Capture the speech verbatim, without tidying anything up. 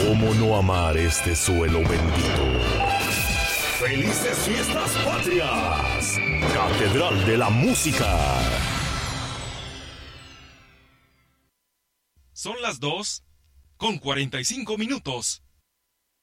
¿Cómo no amar este suelo bendito? ¡Felices Fiestas Patrias! Catedral de la Música. Son las dos con cuarenta y cinco minutos.